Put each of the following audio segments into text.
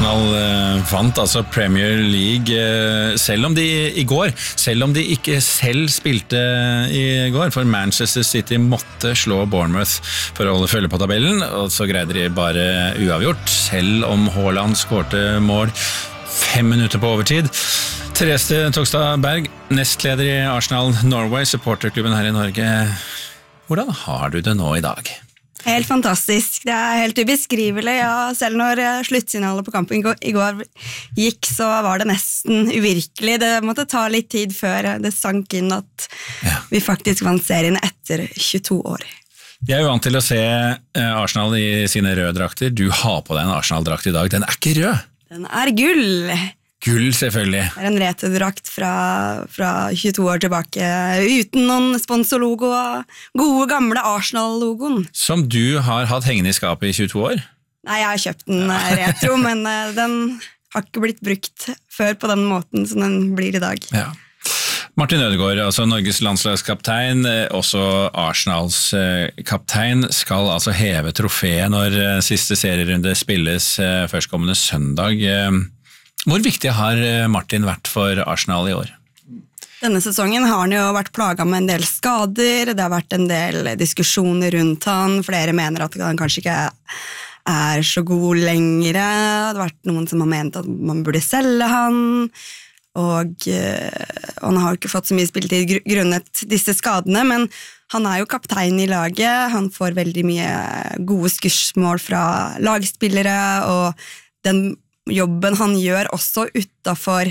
Arsenal vant altså Premier League selv om de ikke selv spilte i går, for Manchester City måtte slå Bournemouth for å holde følge på tabellen, og så greide de bare uavgjort, selv om Haaland skårte mål 5 minutter på overtid. Therese Togstad Berg, nestleder i Arsenal Norway, supporterklubben her i Norge. Hvordan har du det nå i dag? Helt fantastisk, det helt ubeskrivelig, ja, selv når sluttsignalet på kampen i går gikk, så var det nesten uvirkelig. Det måtte ta litt tid før det sank inn at vi faktisk vant serien etter 22 år. Jeg er jo vant til å se Arsenal i sine røde drakter. Du har på deg en Arsenal-drakt i dag, den er ikke rød. Den er gull. Gull, selvfølgelig. Det en returdrakt fra 22 år tilbake, uten noen sponsorlogo, gode gamle Arsenal-logoen. Som du har hatt hengende i skapet i 22 år? Nei, jeg har kjøpt den retro, men den har ikke blitt brukt før på den måten som den blir i dag. Ja. Martin Ødegaard, altså Norges landslagskaptein, også Arsenals kaptein, skal altså heve trofeet når siste serierunde spilles førstkommende søndag. Hvor viktig har Martin vært for Arsenal i år? Denne sesongen har han jo vært plaget med en del skader, det har vært en del diskusjoner rundt han, flere mener at han kanskje ikke er så god lenger, det har vært noen som har ment at man burde selge han, og han har jo ikke fått så mye spilletid grunnet disse skadene, men han er jo kaptein i laget, han får veldig mye gode skussmål fra lagspillere, og den jobben han gjør også utenfor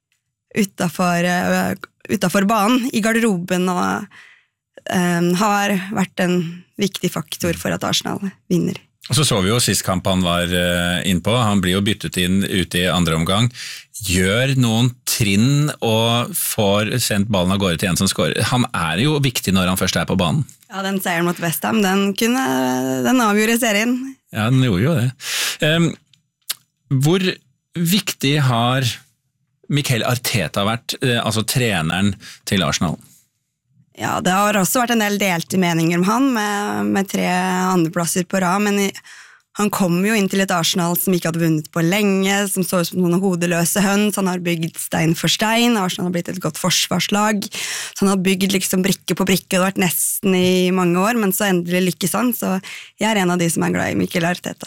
banen, i garderoben, og har vært en viktig faktor for at Arsenal vinner. Og så vi jo sist kamp han var innpå, han blir jo byttet inn ute i andre omgang, gjør noen trinn og får sendt ballen av gårde til en som skårer. Han er jo viktig når han først er på banen. Ja, den seieren mot West Ham, den avgjorde serien. Ja, den gjorde jo det. Hvor viktig har Mikel Arteta vært, altså treneren til Arsenal? Ja, det har også vært en del delte meninger om han, med 3 andreplasser på rad, men han kom jo inn til et Arsenal som ikke hadde vunnet på lenge, som så ut som noen hodeløse høns, han har bygd stein for stein, Arsenal har blitt et godt forsvarslag, så han har bygd liksom brikke på brikke, det har vært nesten i mange år, men så endelig lykkes han, så jeg er en av de som er glad i Mikel Arteta.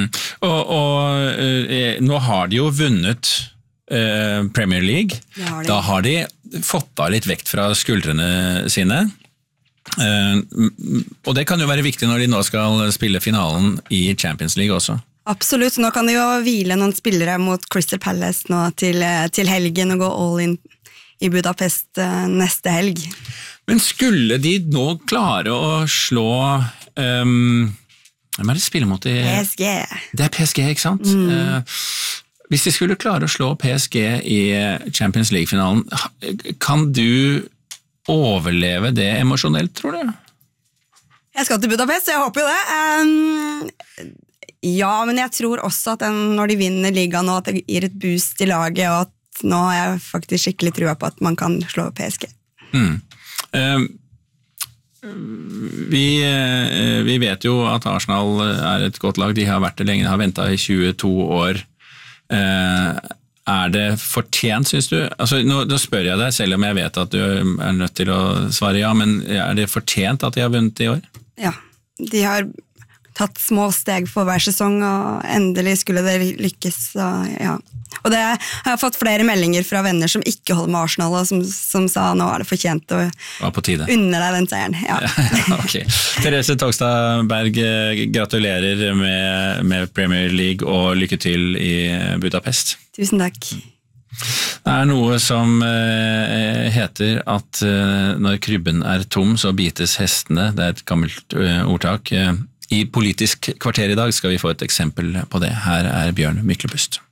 Nå har de jo vunnet Premier League, da har de fått av litt vekt fra skuldrene sine, og det kan jo være viktig når de nå skal spille finalen i Champions League også. Absolutt, nå kan de jo hvile noen spillere mot Crystal Palace nå til helgen og gå all in i Budapest neste helg. Men skulle de nå klare å slå hvem det spiller mot PSG. Det PSG, ikke sant? Hvis de skulle klare å slå PSG i Champions League-finalen, kan du overleve det emosjonelt, tror du? Jeg skal til Budapest, så jeg håper jo det. Ja, men jeg tror også at når de vinner ligaen nå, at det gir et boost i laget, og at nå har jeg faktisk skikkelig trua på at man kan slå PSG. Vi vet jo at Arsenal er et godt lag, de har vært det lenge, de har ventet i 22 år. Er det fortjent, synes du? Altså, nå spør jeg deg, selv om jeg vet at du er nødt til å svare ja, men er det fortjent at de har vunnet i år? Ja, de har tatt små steg for hver sesong, og endelig skulle det lykkes, så ja. Og det har jeg fått flere meldinger fra venner som ikke holder med Arsenal, og som sa nå er det fortjent å unne deg den seieren. Ja. Okay. Therese Togstad Berg, gratulerer med Premier League og lykke til i Budapest. Tusen takk. Det er noe som heter at når krybben er tom, så bites hestene. Det er et gammelt ordtak. I Politisk kvarter i dag skal vi få et eksempel på det. Her er Bjørn Myklebust.